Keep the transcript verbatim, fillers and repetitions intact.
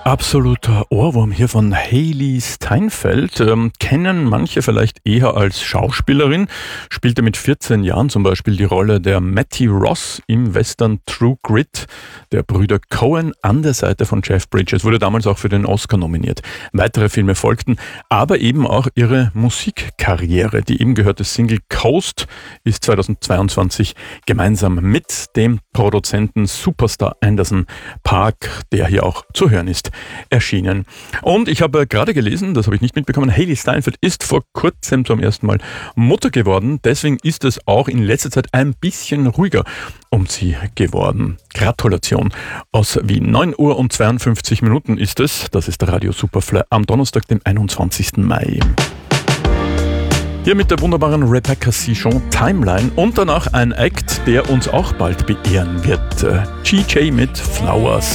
Absoluter Ohrwurm hier von Hailee Steinfeld. Ähm, kennen manche vielleicht eher als Schauspielerin. Spielte mit vierzehn Jahren zum Beispiel die Rolle der Mattie Ross im Western True Grit der Brüder Coen an der Seite von Jeff Bridges. Wurde damals auch für den Oscar nominiert. Weitere Filme folgten, aber eben auch ihre Musikkarriere. Die eben gehörte Single Coast ist zweitausendzweiundzwanzig gemeinsam mit dem Produzenten Superstar Anderson Paak, der hier auch zu hören ist, erschienen. Und ich habe gerade gelesen, das habe ich nicht mitbekommen, Hailee Steinfeld ist vor kurzem zum ersten Mal Mutter geworden. Deswegen ist es auch in letzter Zeit ein bisschen ruhiger um sie geworden. Gratulation aus Wien. neun Uhr und zweiundfünfzig Minuten ist es. Das ist Radio Superfly am Donnerstag, dem einundzwanzigsten Mai. Hier mit der wunderbaren Rebecca Sichon Timeline und danach ein Act, der uns auch bald beehren wird. G J mit Flowers.